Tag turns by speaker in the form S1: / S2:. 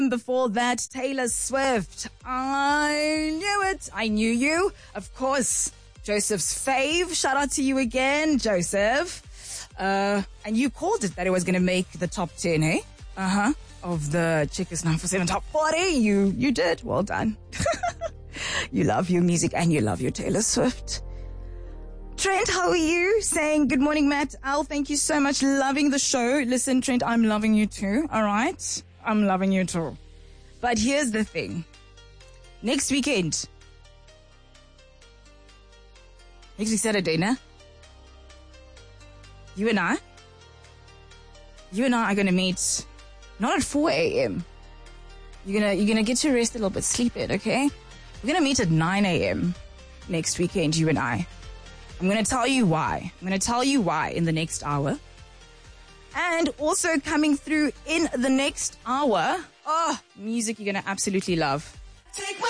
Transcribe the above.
S1: Before that, Taylor Swift. I knew it. I knew you. Of course, Joseph's fave. Shout out to you again, Joseph. And you called it that it was going to make the top 10, hey? Of the Checkers 947 top 40. You did. Well done. You love your music and you love your Taylor Swift. Trent, how are you? Saying good morning, Matt. Al, thank you so much. Loving the show. Listen, Trent, I'm loving you too. All right? I'm loving you too. But here's the thing. Next weekend. Next week Saturday, nah? You and I are going to meet not at 4 a.m. You're gonna get your rest a little bit, sleep it, okay? We're going to meet at 9 a.m. next weekend, you and I. I'm going to tell you why. I'm going to tell you why in the next hour. And also coming through in the next hour, music you're going to absolutely love. Take my